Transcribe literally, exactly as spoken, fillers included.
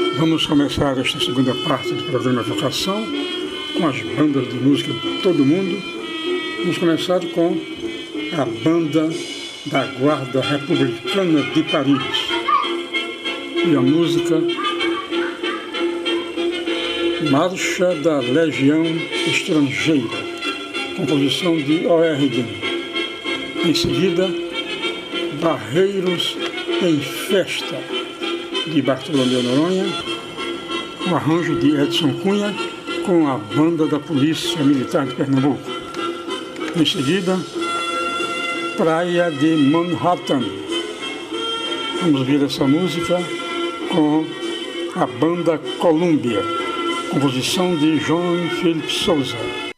Vamos começar esta segunda parte do programa Vocação com as bandas de música de todo mundo. Vamos começar com a banda da Guarda Republicana de Paris e a música Marcha da Legião Estrangeira, composição de Oergen. Em seguida, Barreiros em Festa, de Bartolomeu Noronha, o arranjo de Edson Cunha com a banda da Polícia Militar de Pernambuco. Em seguida, Praia de Manhattan. Vamos ouvir essa música com a banda Colômbia, composição de João Felipe Souza.